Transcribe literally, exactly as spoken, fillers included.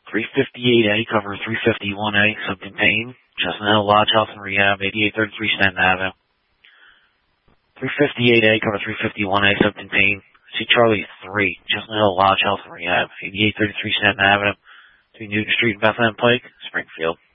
three fifty-eight A, cover three fifty-one A, subcontained. Chestnut Hill Lodge Health and Rehab, eighty-eight thirty-three Stanton Avenue. three fifty-eight A, cover three fifty-one A, subcontained. See Charlie three, Chestnut Hill Lodge Health and Rehab, eighty-eight thirty-three Stanton Avenue, between Newton Street and Bethlehem Pike, Springfield.